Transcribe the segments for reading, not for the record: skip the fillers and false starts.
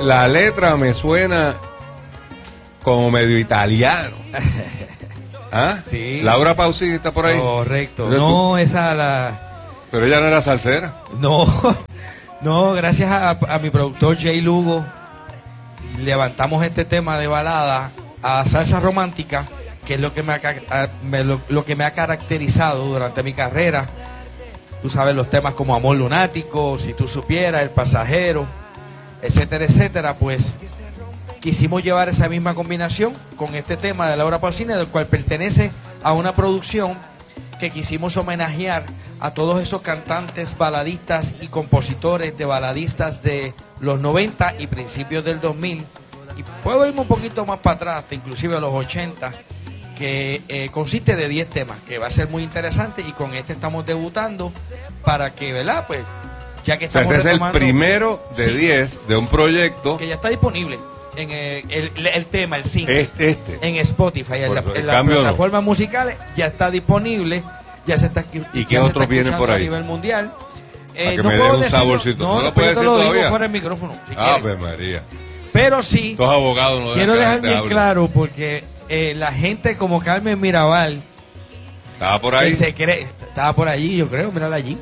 la letra me suena como medio italiano. ¿Ah? Sí. Laura Pausini está por ahí. Correcto. Entonces, No, esa la... pero ella no era salsera. No, no, gracias a mi productor Jay Lugo, levantamos este tema de balada a salsa romántica, que es lo que lo que me ha caracterizado durante mi carrera. Tú sabes, los temas como Amor Lunático, Si tú supieras, El pasajero, etcétera, etcétera. Pues quisimos llevar esa misma combinación con este tema de Laura Pausini, del cual pertenece a una producción que quisimos homenajear a todos esos cantantes baladistas y compositores de baladistas de los 90 y principios del 2000. Y puedo irme un poquito más para atrás, hasta inclusive a los 80, que consiste de 10 temas, que va a ser muy interesante, y con este estamos debutando para que, ¿verdad? Pues ya que estamos Este es el retomando, primero de 10 de un proyecto. que ya está disponible en el tema, el single, en Spotify, en las plataformas musicales, ya está disponible, ya se está. ¿Y qué otros vienen por ahí? A nivel mundial. Para que me dé un saborcito. No, lo puedes decir lo todavía. digo fuera del micrófono, si Ave María. pero sí, Estos abogados no quiero dejar bien hablar. claro, porque la gente como Carmen Mirabal, estaba por ahí. que se cree, estaba por allí, yo creo, mírala allí.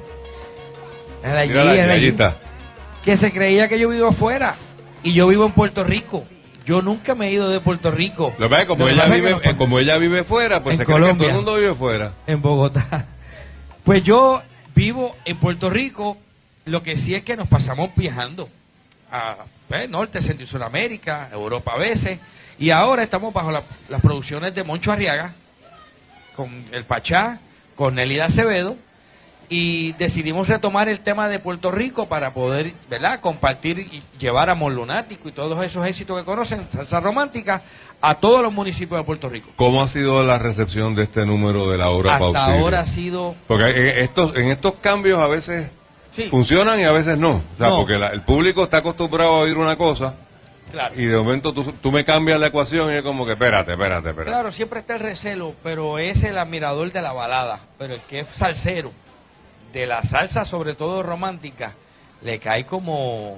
Allí está. Que se creía que yo vivo afuera y yo vivo en Puerto Rico. Yo nunca me he ido de Puerto Rico. Lo que pasa es que como ella vive fuera, pues en se Colombia, cree que todo el mundo vive fuera. En Bogotá. Pues yo vivo en Puerto Rico, lo que sí es que nos pasamos viajando a Norte, Centro y Sudamérica, Europa a veces, y ahora estamos bajo las producciones de Moncho Arriaga, con El Pachá, con Nelida Acevedo, y decidimos retomar el tema de Puerto Rico para poder, ¿verdad?, compartir y llevar Amor Lunático y todos esos éxitos que conocen, salsa romántica, a todos los municipios de Puerto Rico. ¿Cómo ha sido la recepción de este número de Laura Pausini? Hasta ahora ha sido... Porque en estos cambios a veces sí, funcionan y a veces no. O sea, no, porque el público está acostumbrado a oír una cosa, claro, y de momento tú me cambias la ecuación y es como que espérate. Claro, siempre está el recelo, pero es el admirador de la balada. Pero el que es salsero, de la salsa, sobre todo romántica, le cae como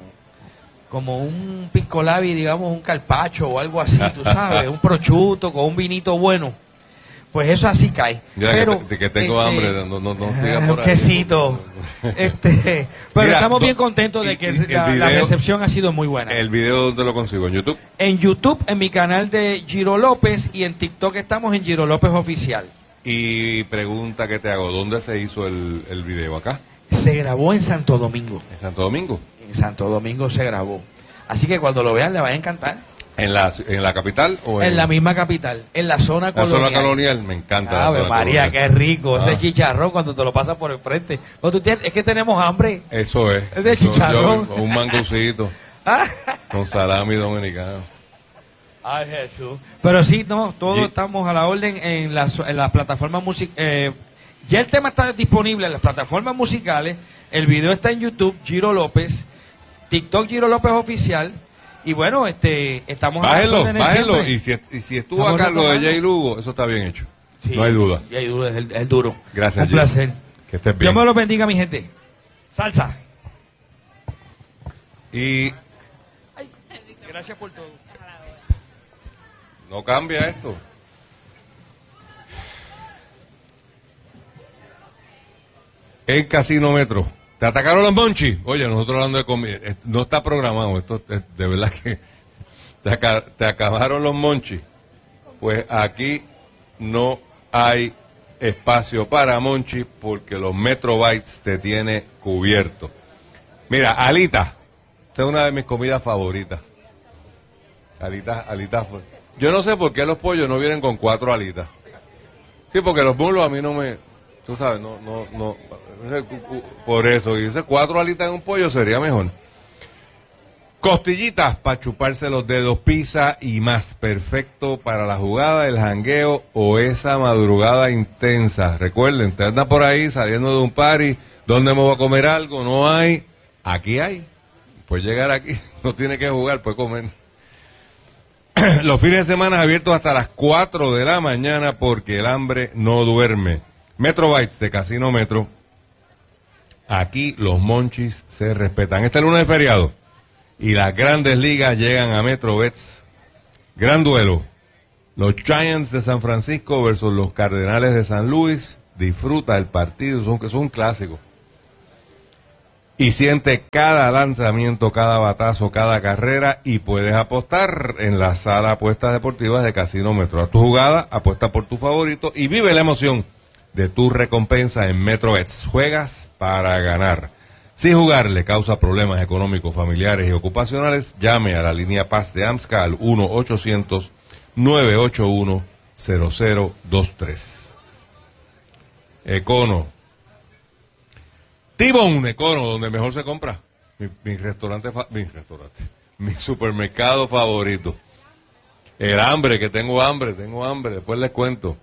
un pisco labi, digamos, un carpacho o algo así, tú sabes, un prosciutto con un vinito bueno. Pues eso así cae. Ya pero que tengo hambre, no sigas por un ahí. quesito. Pero Mira, estamos bien contentos de que la recepción ha sido muy buena. ¿El video dónde lo consigo? ¿En YouTube? En YouTube, en mi canal de Giro López, y en TikTok estamos en Giro López Oficial. Y pregunta que te hago, ¿dónde se hizo el video? ¿Acá? Se grabó en Santo Domingo. ¿En Santo Domingo? En Santo Domingo se grabó. Así que cuando lo vean le va a encantar. ¿En la capital o en la misma capital, en la zona colonial? La zona colonial, me encanta. Ave María, qué rico. Ese Ah. chicharrón cuando te lo pasas por el frente. Es que tenemos hambre. Eso es. Ese chicharrón. Un mangucito con salami dominicano. Ay, Jesús. Pero sí, no, todos estamos a la orden en las plataformas musicales. Ya el tema está disponible en las plataformas musicales. El video está en YouTube, Giro López. TikTok, Giro López Oficial. Y bueno, estamos Bájelo. Y si estuvo a cargo de Jay Lugo, eso está bien hecho. Sí, no hay duda. Jay Lugo es el duro. Gracias, Un placer. Que estés bien. Dios me lo bendiga, mi gente. Salsa. Y... Ay, gracias por todo. No cambia esto. El Casino Metro. ¿Te atacaron los monchis? Oye, nosotros hablando de comida. No está programado. Esto es de verdad que te acabaron los monchis. Pues aquí no hay espacio para monchis porque los Metrobytes te tiene cubierto. Mira, alitas. Esta es una de mis comidas favoritas. Alitas. Yo no sé por qué los pollos no vienen con 4 alitas. Sí, porque los muslos a mí no me... Tú sabes, no. Por eso, y 4 alitas en un pollo sería mejor. Costillitas para chuparse los dedos, pizza y más. Perfecto para la jugada, el jangueo o esa madrugada intensa. Recuerden, te andas por ahí saliendo de un party, ¿dónde me voy a comer algo? No hay. Aquí hay. Puedes llegar aquí, no tiene que jugar, puede comer. Los fines de semana abiertos hasta las 4 de la mañana porque el hambre no duerme. Metrobytes de Casino Metro. Aquí los monchis se respetan. Este lunes es feriado. y las grandes ligas llegan a MetroBets. Gran duelo. Los Giants de San Francisco versus los Cardenales de San Luis. Disfruta el partido, es un clásico. Y siente cada lanzamiento, cada batazo, cada carrera, y puedes apostar en la sala de apuestas deportivas de Casino Metro. A tu jugada, apuesta por tu favorito y vive la emoción de tu recompensa en MetroBets. Juegas para ganar. Si jugar le causa problemas económicos, familiares y ocupacionales, llame a la línea Paz de AMSCA al 1-800-981-0023. Econo. T-Bone Econo, donde mejor se compra. Mi supermercado favorito. El hambre, que tengo hambre, después les cuento.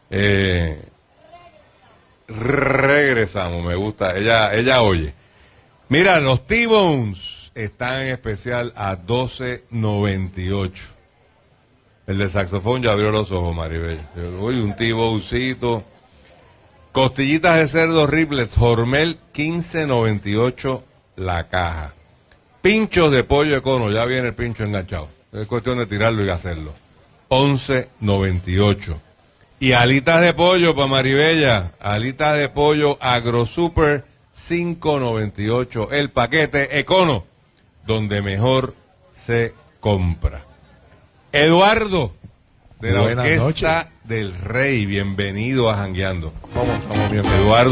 Regresamos, me gusta, ella oye. Mira, los T-Bones están en especial a $12.98. El de saxofón ya abrió los ojos, Maribel. Uy, un T-Bonecito. Costillitas de cerdo Riblets Hormel, $15.98 la caja. Pinchos de pollo Econo, ya viene el pincho enganchado. Es cuestión de tirarlo y hacerlo. $11.98. Y alitas de pollo para Maribella. Alitas de pollo AgroSuper, $5.98 el paquete Econo, donde mejor se compra. Eduardo, de la Buenas Orquesta noches del Rey, bienvenido a Jangueando. ¿Cómo estamos bien? Eduardo.